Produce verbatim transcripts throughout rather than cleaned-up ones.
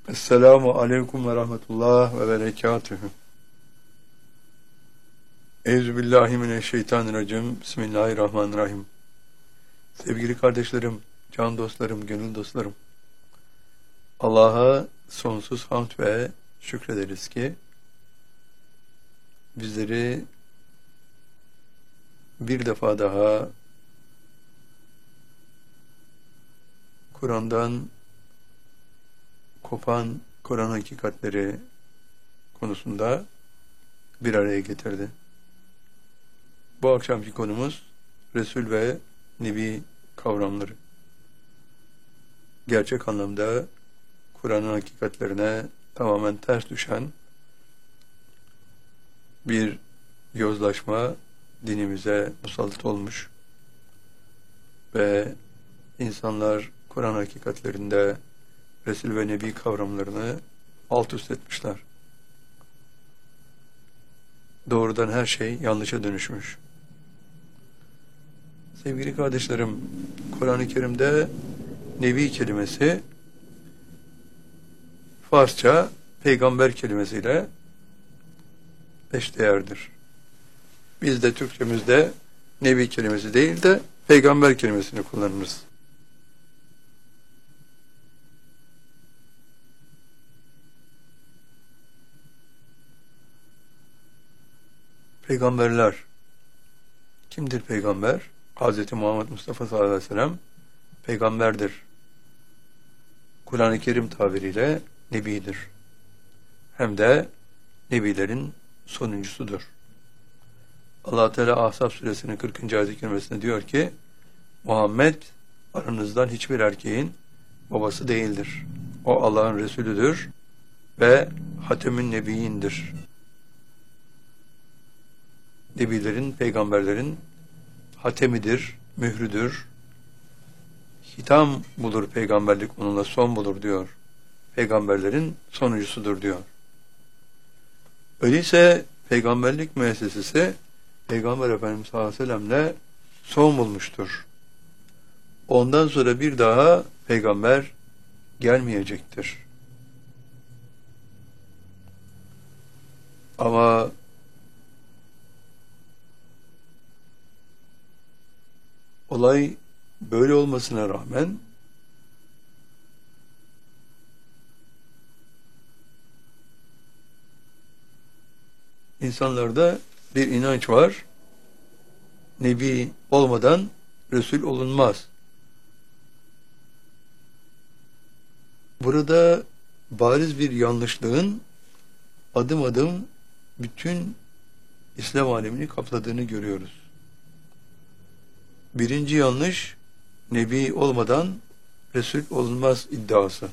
Esselamu aleyküm ve rahmetullah ve berekatühü. Euzubillahimineşşeytanirracim. Bismillahirrahmanirrahim. Sevgili kardeşlerim, can dostlarım, gönül dostlarım. Allah'a sonsuz hamd ve şükrederiz ki bizleri bir defa daha Kur'an'dan kopan Kur'an hakikatleri konusunda bir araya getirdi. Bu akşamki konumuz Resul ve Nebi kavramları. Gerçek anlamda Kur'an'ın hakikatlerine tamamen ters düşen bir yozlaşma dinimize musallat olmuş ve insanlar Kur'an hakikatlerinde Resul ve Nebi kavramlarını alt üst etmişler. Doğrudan her şey yanlışa dönüşmüş. Sevgili kardeşlerim, Kur'an-ı Kerim'de Nebi kelimesi Farsça peygamber kelimesiyle eşdeğerdir. Biz de Türkçemizde Nebi kelimesi değil de peygamber kelimesini kullanırız. Peygamberler. Kimdir peygamber? Hz. Muhammed Mustafa sallallahu aleyhi ve sellem peygamberdir. Kur'an-ı Kerim tabiriyle nebidir. Hem de nebilerin sonuncusudur. Allah Teala Ahzab suresinin kırkıncı ayet-i kerimesinde diyor ki, Muhammed aranızdan hiçbir erkeğin babası değildir. O Allah'ın Resulüdür ve Hatemün Nebiyindir. Nebilerin, peygamberlerin hatemidir, mührüdür. Hitam bulur peygamberlik, onunla son bulur diyor. Peygamberlerin sonuncusudur diyor. Öyleyse peygamberlik müessesesi Peygamber Efendimiz sallallahu aleyhi ve sellem'le son bulmuştur. Ondan sonra bir daha peygamber gelmeyecektir. Ama olay böyle olmasına rağmen insanlarda bir inanç var. Nebi olmadan Resul olunmaz. Burada bariz bir yanlışlığın adım adım bütün İslam alemini kapladığını görüyoruz. Birinci yanlış, Nebi olmadan Resul olunmaz iddiası.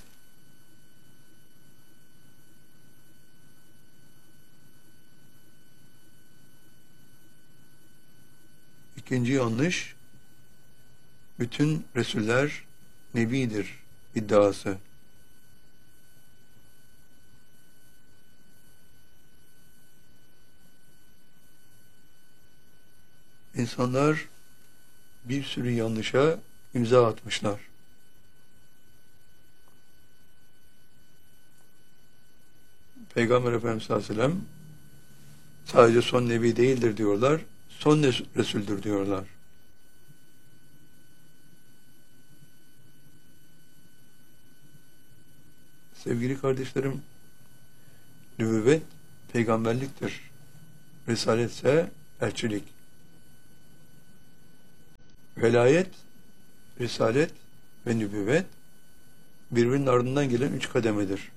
İkinci yanlış, bütün Resuller Nebidir iddiası. İnsanlar bir sürü yanlışa imza atmışlar. Peygamber Efendimiz sallallahu aleyhi ve sellem sadece son nebi değildir diyorlar, son Resul'dür diyorlar. Sevgili kardeşlerim, nübüvvet peygamberliktir. Risalet ise elçilik. Velayet, risalet ve nübüvvet birbirinin ardından gelen üç kademedir.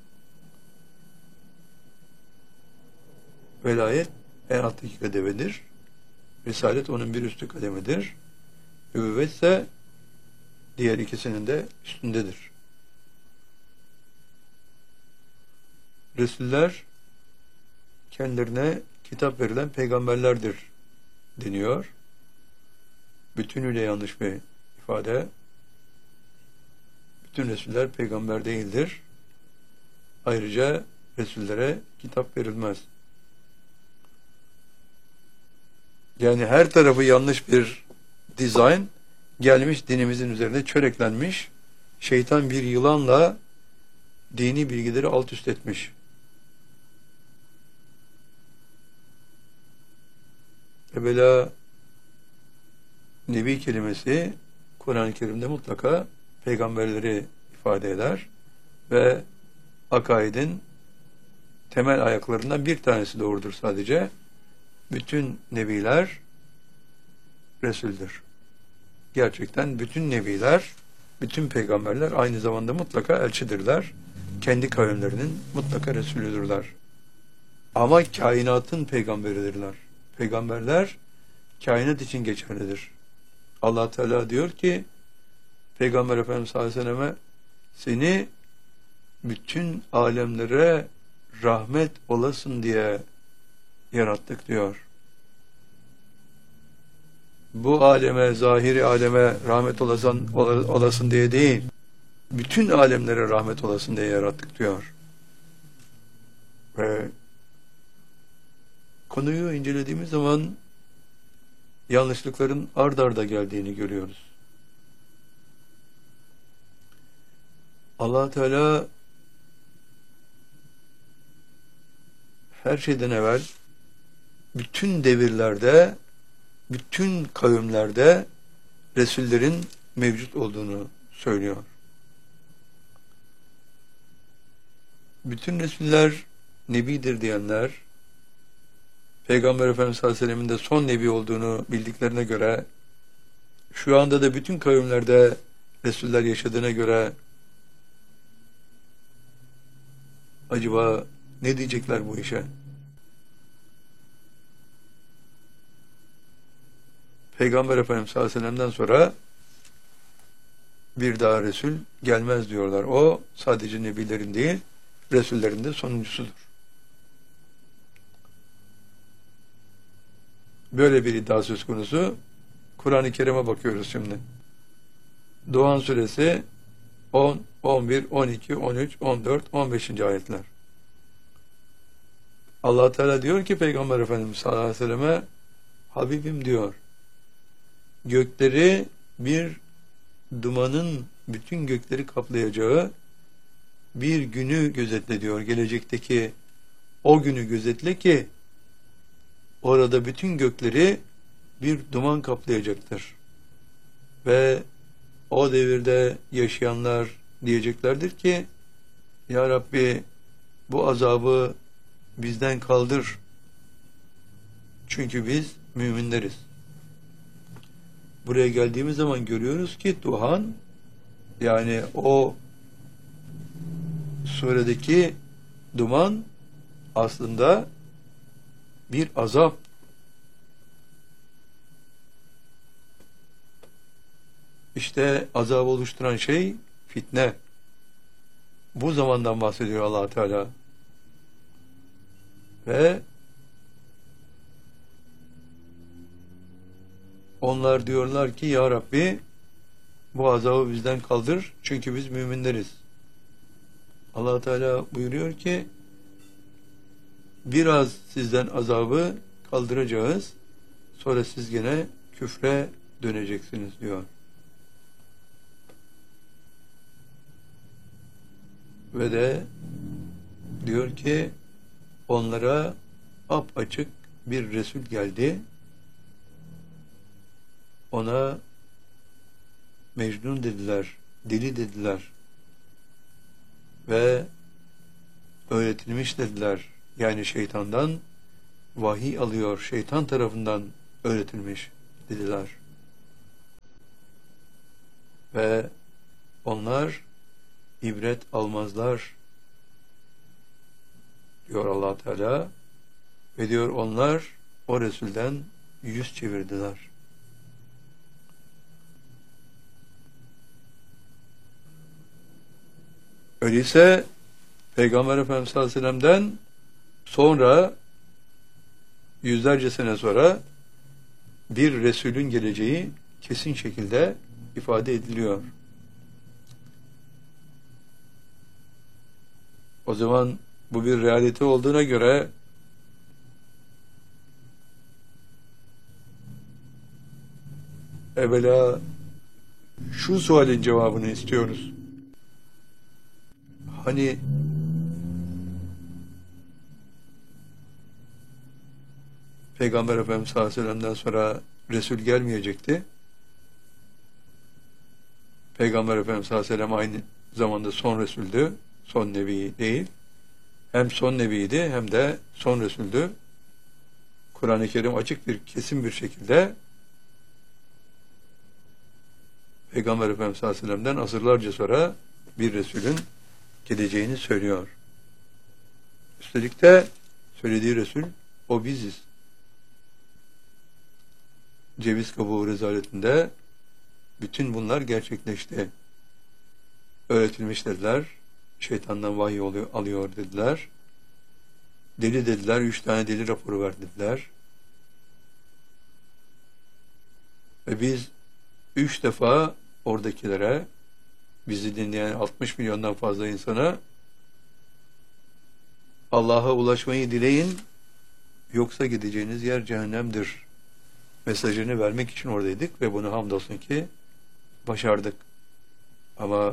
Velayet en alttaki kademedir. Risalet onun bir üstü kademedir. Nübüvvet ise diğer ikisinin de üstündedir. Resuller kendilerine kitap verilen peygamberlerdir deniyor. Bütünüyle yanlış bir ifade. Bütün Resuller peygamber değildir. Ayrıca Resullere kitap verilmez. Yani her tarafı yanlış bir dizayn gelmiş dinimizin üzerinde çöreklenmiş. Şeytan bir yılanla dini bilgileri alt üst etmiş. Evvela Nebi kelimesi Kur'an-ı Kerim'de mutlaka peygamberleri ifade eder ve akaidin temel ayaklarından bir tanesi doğrudur sadece. Bütün nebiler Resul'dür. Gerçekten bütün nebiler, bütün peygamberler aynı zamanda mutlaka elçidirler. Kendi kavimlerinin mutlaka Resulüdürler. Ama kainatın peygamberidirler. Peygamberler kainat için geçerlidir. Allah Teala diyor ki Peygamber Efendimiz sallallahu aleyhi ve selleme seni bütün alemlere rahmet olasın diye yarattık diyor. Bu aleme, zahiri aleme rahmet olasın, olasın diye değil, bütün alemlere rahmet olasın diye yarattık diyor. Ve konuyu incelediğimiz zaman yanlışlıkların ard arda geldiğini görüyoruz. Allah Teala her şeyden evvel bütün devirlerde, bütün kavimlerde Resullerin mevcut olduğunu söylüyor. Bütün Resuller Nebidir diyenler, Peygamber Efendimiz sallallahu aleyhi ve sellem'in de son Nebi olduğunu bildiklerine göre, şu anda da bütün kavimlerde Resuller yaşadığına göre, acaba ne diyecekler bu işe? Peygamber Efendimiz sallallahu aleyhi ve sellem'den sonra bir daha Resul gelmez diyorlar. O sadece Nebilerin değil, Resullerin de sonuncusudur. Böyle bir iddia söz konusu. Kur'an-ı Kerim'e bakıyoruz şimdi. Doğan suresi on, on bir, on iki, on üç, on dört, on beşinci ayetler. Allah Teala diyor ki Peygamber Efendimiz sallallahu aleyhi ve selleme, Habibim diyor, gökleri bir dumanın bütün gökleri kaplayacağı bir günü gözetle diyor. Gelecekteki o günü gözetle ki orada bütün gökleri bir duman kaplayacaktır. Ve o devirde yaşayanlar diyeceklerdir ki Ya Rabbi bu azabı bizden kaldır. Çünkü biz müminleriz. Buraya geldiğimiz zaman görüyoruz ki duhan, yani o suredeki duman aslında bir azap. İşte azabı oluşturan şey fitne. Bu zamandan bahsediyor Allah Teala. Ve onlar diyorlar ki Ya Rabbi bu azabı bizden kaldır çünkü biz müminleriz. Allah Teala buyuruyor ki biraz sizden azabı kaldıracağız, sonra siz gene küfre döneceksiniz diyor. Ve de diyor ki onlara apaçık bir Resul geldi. Ona Mecnun dediler, deli dediler ve öğretilmiş dediler. Yani şeytandan vahiy alıyor, şeytan tarafından öğretilmiş dediler. Ve onlar ibret almazlar diyor Allah Teala ve diyor onlar o Resul'den yüz çevirdiler. Öyleyse Peygamber Efendimiz sallallahu aleyhi ve sellem'den sonra yüzlerce sene sonra bir Resulün geleceği kesin şekilde ifade ediliyor. O zaman bu bir realite olduğuna göre evvela şu sualin cevabını istiyoruz. Hani Peygamber Efendimiz sallallahu aleyhi ve sellem'den sonra Resul gelmeyecekti. Peygamber Efendimiz sallallahu aleyhi ve sellem aynı zamanda son Resul'dü. Son Nebi değil. Hem son Nebi'ydi hem de son Resul'dü. Kur'an-ı Kerim açık bir, kesin bir şekilde Peygamber Efendimiz sallallahu aleyhi ve sellem'den asırlarca sonra bir Resulün geleceğini söylüyor. Üstelik de söylediği Resul o biziz. Ceviz kabuğu rezaletinde bütün bunlar gerçekleşti. Öğretilmiş dediler. Şeytandan vahiy oluyor, alıyor dediler. Deli dediler. Üç tane deli raporu ver dediler. Ve biz üç defa oradakilere, bizi dinleyen altmış milyondan fazla insana Allah'a ulaşmayı dileyin, yoksa gideceğiniz yer cehennemdir mesajını vermek için oradaydık ve bunu hamdolsun ki başardık. Ama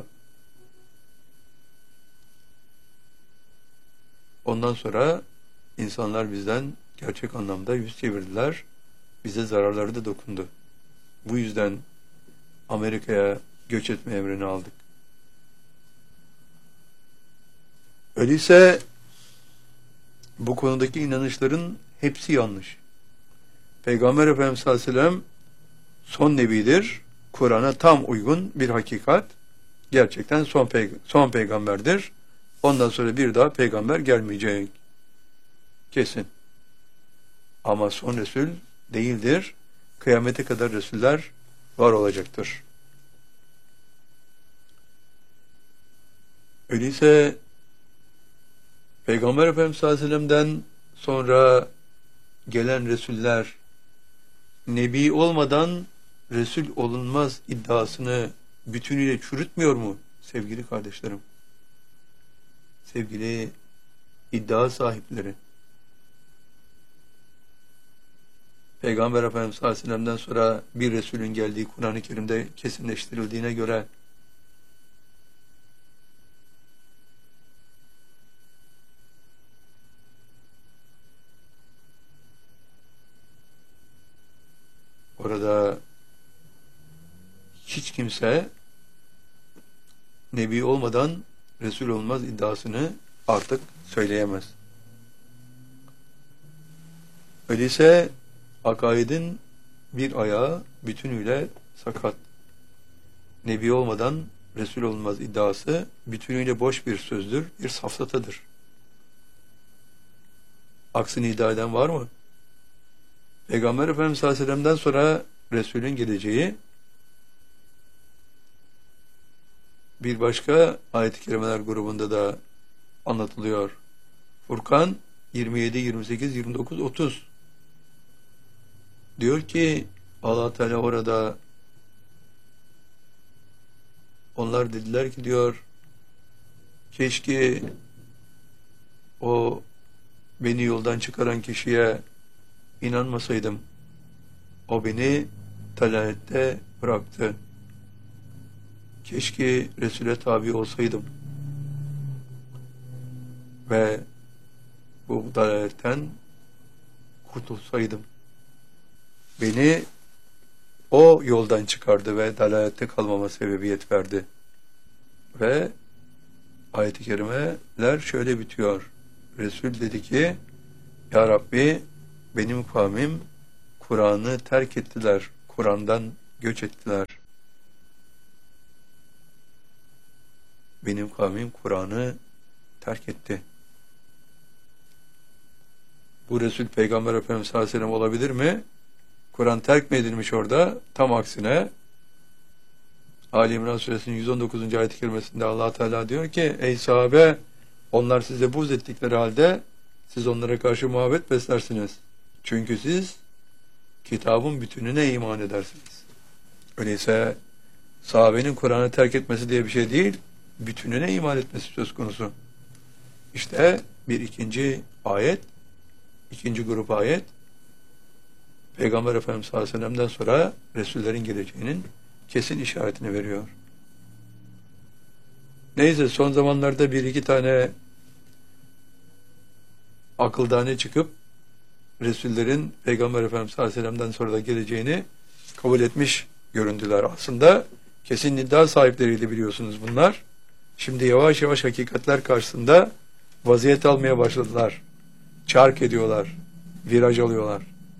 ondan sonra insanlar bizden gerçek anlamda yüz çevirdiler. Bize zararları da dokundu. Bu yüzden Amerika'ya göç etme emrini aldık. Öyleyse bu konudaki inanışların hepsi yanlış. Peygamber Efendimiz sallallahu aleyhi ve sellem son nebidir. Kur'an'a tam uygun bir hakikat. Gerçekten son, peyg son peygamberdir. Ondan sonra bir daha peygamber gelmeyecek. Kesin. Ama son Resul değildir. Kıyamete kadar Resuller var olacaktır. Öyleyse Peygamber Efendimiz sallallahu aleyhi ve sellem'den sonra gelen Resuller Nebi olmadan Resul olunmaz iddiasını bütünüyle çürütmüyor mu sevgili kardeşlerim? Sevgili iddia sahipleri. Peygamber Efendimiz sallallahu aleyhi ve sellem'den sonra bir Resulün geldiği Kur'an-ı Kerim'de kesinleştirildiğine göre orada hiç kimse Nebi olmadan Resul olmaz iddiasını artık söyleyemez. Öyleyse akaidin bir ayağı bütünüyle sakat. Nebi olmadan Resul olmaz iddiası bütünüyle boş bir sözdür, bir safsatadır. Aksini iddia eden var mı? Peygamber Efendimiz sallallahu aleyhi ve sellem'den sonra Resulün geleceği bir başka ayet-i kerimeler grubunda da anlatılıyor. Furkan yirmi yedi, yirmi sekiz, yirmi dokuz, otuz diyor ki Allah Teala orada onlar dediler ki diyor keşke o beni yoldan çıkaran kişiye inanmasaydım. O beni dalalette bıraktı. Keşke Resul'e tabi olsaydım. Ve bu dalaletten kurtulsaydım. Beni o yoldan çıkardı ve dalalette kalmama sebebiyet verdi. Ve ayet-i kerimeler şöyle bitiyor. Resul dedi ki Ya Rabbi benim kavmim Kur'an'ı terk ettiler. Kur'an'dan göç ettiler. Benim kavmim Kur'an'ı terk etti. Bu Resul Peygamber Efendimiz sallallahu aleyhi ve sellem olabilir mi? Kur'an terk mi edilmiş orada? Tam aksine Ali İmran suresinin yüz on dokuzuncu ayet-i kerimesinde Allah Teala diyor ki ey sahabe onlar size buğz ettikleri halde siz onlara karşı muhabbet beslersiniz. Çünkü siz kitabın bütününe iman edersiniz. Öyleyse sahabenin Kur'an'ı terk etmesi diye bir şey değil, bütününe iman etmesi söz konusu. İşte bir ikinci ayet, ikinci grup ayet, Peygamber Efendimiz sallallahu aleyhi ve sellem'den sonra Resullerin geleceğinin kesin işaretini veriyor. Neyse, son zamanlarda bir iki tane akıldane çıkıp Resullerin Peygamber Efendimiz sallallahu aleyhi ve sellem'den sonra da geleceğini kabul etmiş göründüler. Aslında kesin iddia sahipleriydi, biliyorsunuz bunlar. Şimdi yavaş yavaş hakikatler karşısında vaziyet almaya başladılar. Çark ediyorlar, viraj alıyorlar.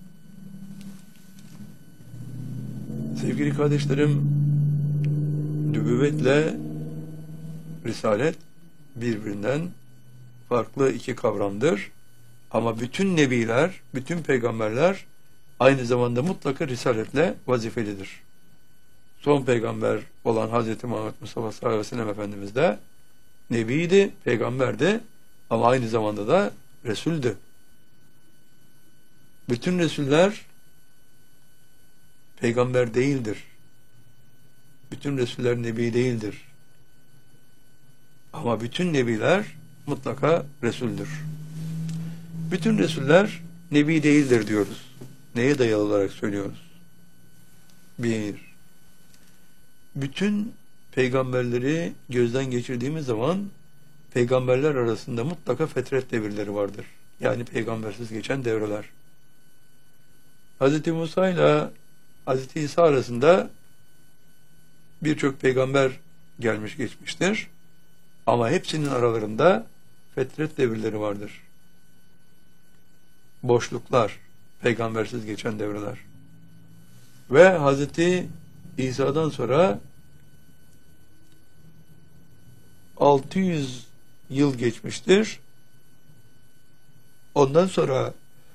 Sevgili kardeşlerim, nübüvvetle risalet birbirinden farklı iki kavramdır. Ama bütün nebiler, bütün peygamberler aynı zamanda mutlaka risaletle vazifelidir. Son peygamber olan Hazreti Muhammed Mustafa sallallahu aleyhi ve sellem Efendimiz de nebiydi, peygamberdi ama aynı zamanda da Resul'dü. Bütün Resuller peygamber değildir. Bütün Resuller nebi değildir. Ama bütün nebiler mutlaka Resul'dür. Bütün Resuller nebi değildir diyoruz. Neye dayalı olarak söylüyoruz? Bir, bütün peygamberleri gözden geçirdiğimiz zaman peygamberler arasında mutlaka fetret devirleri vardır. Yani peygambersiz geçen devreler. Hz. Musa ile Hz. İsa arasında birçok peygamber gelmiş geçmiştir. Ama hepsinin aralarında fetret devirleri vardır. Boşluklar, peygambersiz geçen devreler. Ve Hazreti İsa'dan sonra altı yüz yıl geçmiştir. Ondan sonra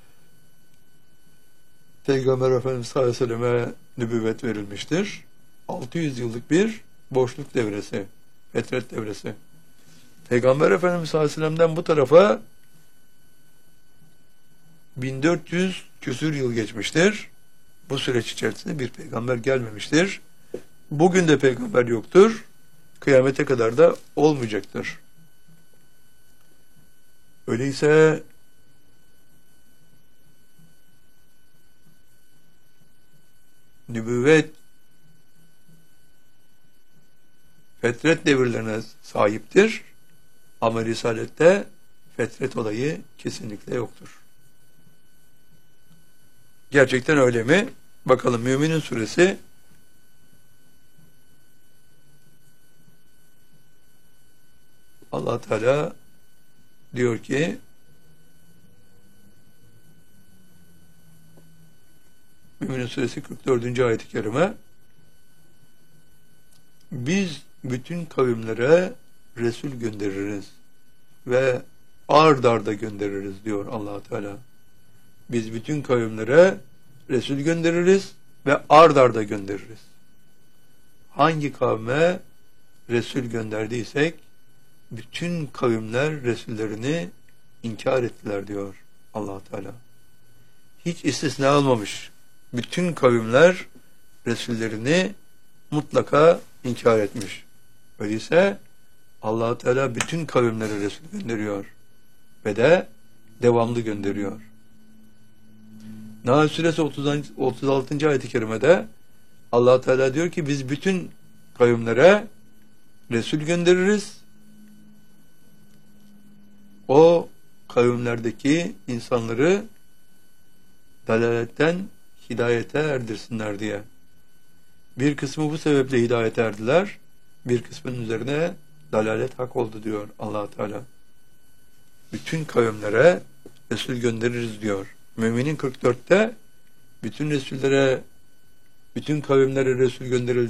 Peygamber Efendimiz sallallahu aleyhi ve selleme nübüvvet verilmiştir. altı yüz yıllık bir boşluk devresi, fetret devresi. Peygamber Efendimiz sallallahu aleyhi ve sellem'den bu tarafa bin dört yüz küsür yıl geçmiştir. Bu süreç içerisinde bir peygamber gelmemiştir. Bugün de peygamber yoktur. Kıyamete kadar da olmayacaktır. Öyleyse nübüvvet fetret devirlerine sahiptir. Ama risalette fetret olayı kesinlikle yoktur. Gerçekten öyle mi? Bakalım, Müminin suresi Allah Teala diyor ki Müminin suresi kırk dördüncü ayet-i kerime, biz bütün kavimlere Resul göndeririz ve ard arda göndeririz diyor Allah Teala. Biz bütün kavimlere Resul göndeririz ve ard arda göndeririz. Hangi kavme Resul gönderdiysek bütün kavimler Resullerini inkar ettiler diyor Allah Teala. Hiç istisna almamış. Bütün kavimler Resullerini mutlaka inkar etmiş. Öyleyse Allah Teala bütün kavimlere Resul gönderiyor ve de devamlı gönderiyor. Nahl suresi otuz altıncı ayet-i kerimede Allah Teala diyor ki biz bütün kavimlere Resul göndeririz. O kavimlerdeki insanları dalaletten hidayete erdirsinler diye. Bir kısmı bu sebeple hidayete erdiler. Bir kısmının üzerine dalalet hak oldu diyor Allah Teala. Bütün kavimlere Resul göndeririz diyor. Müminin kırk dörtte bütün Resullere, bütün kavimlere Resul gönderildi